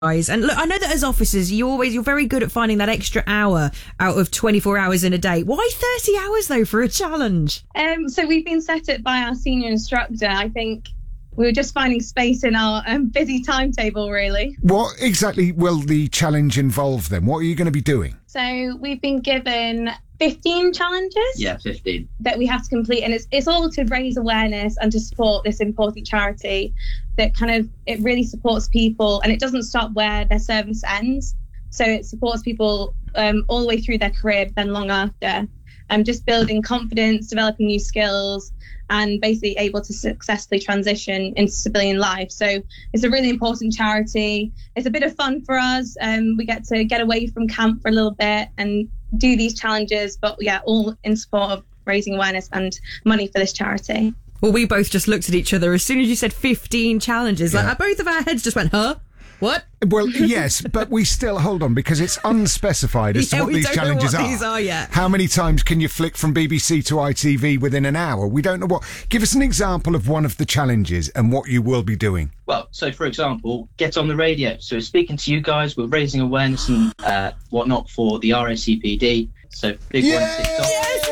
guys. And look, I know that as officers, you're very good at finding that extra hour out of 24 hours in a day. Why 30 hours though for a challenge? So we've been set it by our senior instructor. I think we were just finding space in our busy timetable, really. What exactly will the challenge involve then? What are you going to be doing? So we've been given 15 challenges. Yeah, 15. That we have to complete. And it's all to raise awareness and to support this important charity that it really supports people, and it doesn't stop where their service ends. So it supports people all the way through their career, but then long after. Just building confidence, developing new skills, and basically able to successfully transition into civilian life. So it's a really important charity. It's a bit of fun for us. We get to get away from camp for a little bit and do these challenges, but yeah, all in support of raising awareness and money for this charity. Well, we both just looked at each other as soon as you said 15 challenges. Yeah. Like, both of our heads just went, huh? What? Well, yes, but we still hold on because it's unspecified as to what these challenges are. These are yet. How many times can you flick from BBC to ITV within an hour? We don't know what. Give us an example of one of the challenges and what you will be doing. Well, so for example, get on the radio. So we're speaking to you guys, we're raising awareness and whatnot for the RACPD. So big one, TikTok. Yes,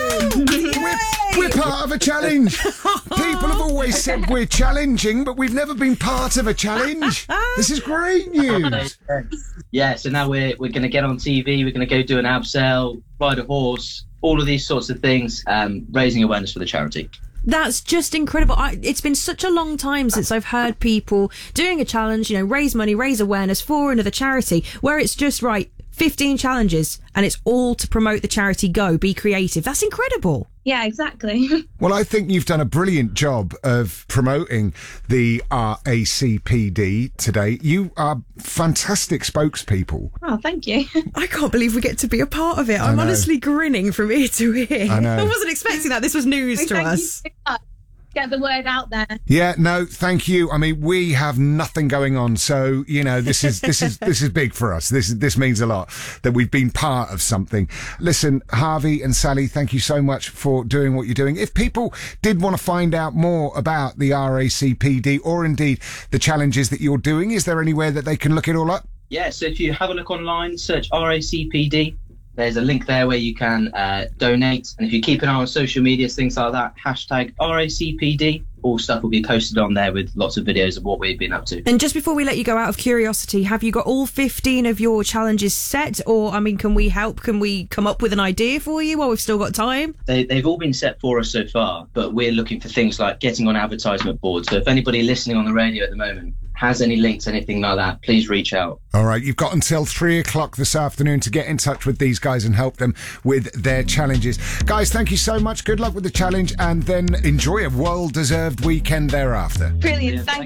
we have! We're part of a challenge. People have always said we're challenging, but we've never been part of a challenge. This is great news. Yeah, so now we're going to get on TV, we're going to go do an abseil, ride a horse, all of these sorts of things, raising awareness for the charity. That's just incredible. It's been such a long time since I've heard people doing a challenge, raise money, raise awareness for another charity, where it's just, 15 challenges, and it's all to promote the charity Go, Be Creative. That's incredible. Yeah, exactly. Well, I think you've done a brilliant job of promoting the RACPD today. You are fantastic spokespeople. Oh, thank you. I can't believe we get to be a part of it. I'm honestly grinning from ear to ear. I know. I wasn't expecting that. This was news to us. Thank you so much. Get the word out there. Yeah, no, thank you. I mean, we have nothing going on, so this is big for us. This means a lot that we've been part of something. Listen, Harvey and Sally, thank you so much for doing what you're doing. If people did want to find out more about the RACPD or indeed the challenges that you're doing, is there anywhere that they can look it all up? Yeah, so if you have a look online, search RACPD. There's a link there where you can donate. And if you keep an eye on social media, things like that, hashtag RACPD, all stuff will be posted on there with lots of videos of what we've been up to. And just before we let you go, out of curiosity, have you got all 15 of your challenges set? Or, can we help? Can we come up with an idea for you while we've still got time? They've all been set for us so far, but we're looking for things like getting on advertisement boards. So if anybody listening on the radio at the moment has any links, anything like that, please reach out. All right, you've got until 3:00 this afternoon to get in touch with these guys and help them with their challenges. Guys, thank you so much. Good luck with the challenge, and then enjoy a well-deserved weekend thereafter. Brilliant. Thank